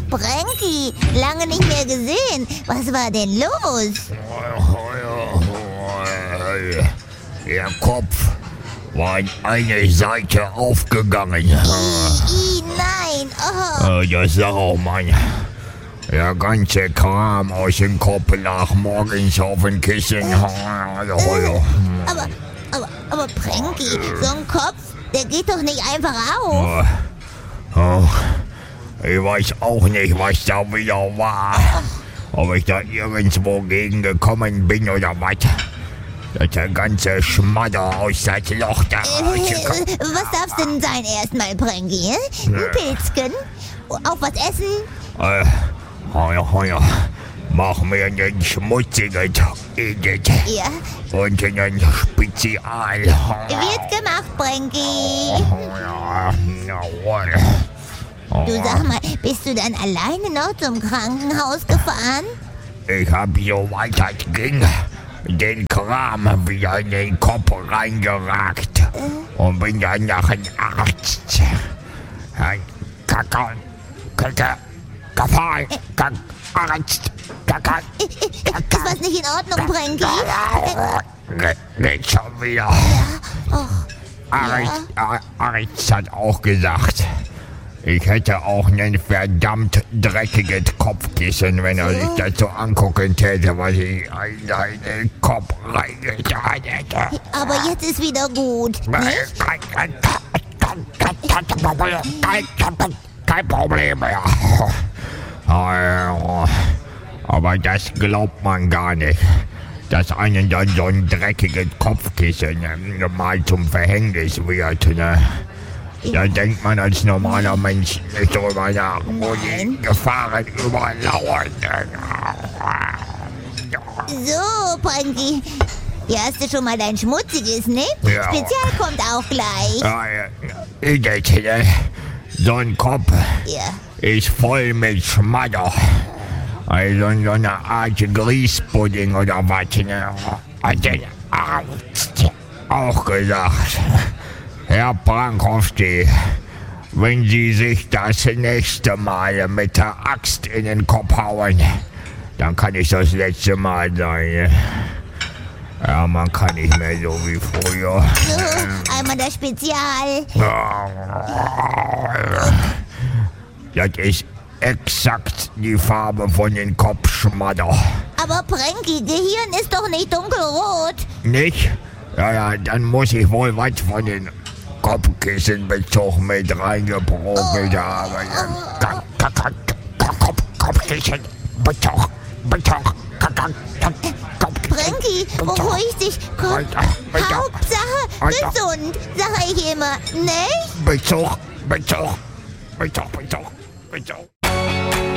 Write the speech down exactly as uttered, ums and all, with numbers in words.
Pranky, lange nicht mehr gesehen. Was war denn los? Der Kopf war in eine Seite aufgegangen. I, I, nein. Oh. Das sag auch Mann. Der ganze Kram aus dem Kopf lag morgens auf dem Kissen. Aber, aber, aber Pranky, so ein Kopf, der geht doch nicht einfach auf. Oh, ich weiß auch nicht, was da wieder war. Ob ich da irgendwo gegen gekommen bin oder was. Dass der ganze Schmadder aus das Loch da rausgekommen. Äh, was darf's denn sein erstmal, Pranky? Ein Pilzchen? Auf was essen? Äh, heuer, heuer. Mach mir einen schmutzigen Edit. Ja. Und einen Spezial. Wird gemacht, Pranky. Ja, jawohl. Du sag mal, bist du dann alleine noch zum Krankenhaus gefahren? Ich hab so weit es ging den Kram wieder in den Kopf reingeragt. Äh? Und bin dann nach dem Arzt. Kacke, Kacke, gefahren, Kacke, Arzt, Kacke. Ist was nicht in Ordnung, Pranky? Geht schon wieder. Ja. Och, Arzt, ja. Arzt hat auch gesagt, ich hätte auch ein verdammt dreckiges Kopfkissen, wenn er sich das so angucken täte, was ich in seinen Kopf reingetan hätte. Aber jetzt ist wieder gut, nicht? Kein, kein, kein, kein Problem mehr. Aber das glaubt man gar nicht, dass einen dann so ein dreckiges Kopfkissen mal zum Verhängnis wird, ne? Da denkt man als normaler Mensch nicht drüber nach, wo die Gefahren überlauern. So, Pranky. Hier hast du schon mal dein Schmutziges, ne? Ja. Spezial kommt auch gleich. Ja, ich denke, ne? So ein Kopf Ja. ist voll mit Schmadder. Also so eine Art Grießpudding oder was. Ne? Hat der Arzt auch gesagt. Herr Brankowski, wenn Sie sich das nächste Mal mit der Axt in den Kopf hauen, dann kann ich das letzte Mal sein. Ja, man kann nicht mehr so wie früher. So, einmal das Spezial. Das ist exakt die Farbe von den Kopfschmadder. Aber Pranky, Gehirn ist doch nicht dunkelrot. Nicht? Ja, ja, dann muss ich wohl was von den Kopfkissenbezug mit reingeprobelt haben. Kopfkissenbezug, Bezug, Pranky, beruhig dich. Komm, Hauptsache gesund, sag ich immer, nicht? Bezug, Bezug, Bezug, Bezug, Bezug.